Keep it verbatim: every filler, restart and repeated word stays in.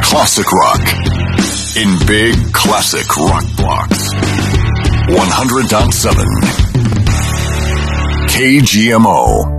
classic rock in big classic rock blocks. one hundred point seven K G M O.